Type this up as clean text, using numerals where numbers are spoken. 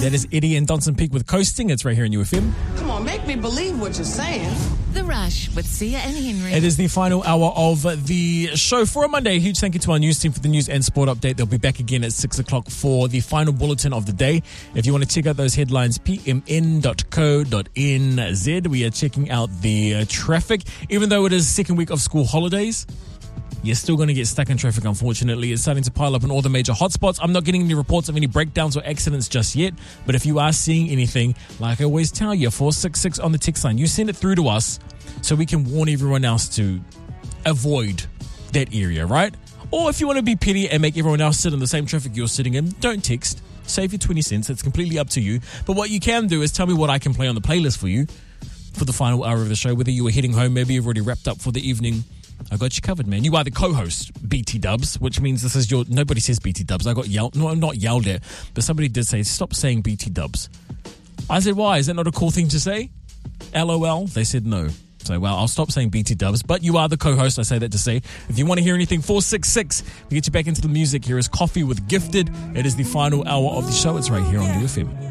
That is Eddie and Donson Peak with Coasting. It's right here in UFM. Come on, make me believe what you're saying. The Rush with Sia and Henry. It is the final hour of the show for a Monday. A huge thank you to our news team for the news and sport update. They'll be back again at 6 o'clock for the final bulletin of the day. If you want to check out those headlines, pmn.co.nz. We are checking out the traffic. Even though it is second week of school holidays, you're still going to get stuck in traffic, unfortunately. It's starting to pile up in all the major hotspots. I'm not getting any reports of any breakdowns or accidents just yet, but if you are seeing anything, like I always tell you, 466 on the text line, you send it through to us so we can warn everyone else to avoid that area, right? Or if you want to be petty and make everyone else sit in the same traffic you're sitting in, don't text. Save your 20 cents. It's completely up to you. But what you can do is tell me what I can play on the playlist for you for the final hour of the show. Whether you were heading home, maybe you've already wrapped up for the evening, I got you covered, man. You are the co-host, BT Dubs, which means this is your... Nobody says BT Dubs. I got yelled... No, I'm not yelled at, but somebody did say, stop saying BT Dubs. I said, why? Is that not a cool thing to say? LOL? They said no. So, well, I'll stop saying BT Dubs, but you are the co-host. I say that to say, if you want to hear anything, 466, we get you back into the music. Here is Coffee with Gifted. It is the final hour of the show. It's right here on UFM.